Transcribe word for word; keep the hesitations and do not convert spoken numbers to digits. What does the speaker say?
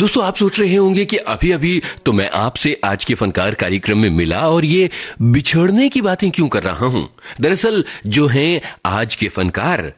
दोस्तों, आप सोच रहे होंगे कि अभी अभी तो मैं आपसे आज के फनकार कार्यक्रम में मिला और ये बिछड़ने की बातें क्यों कर रहा हूं। दरअसल जो हैं आज के फनकार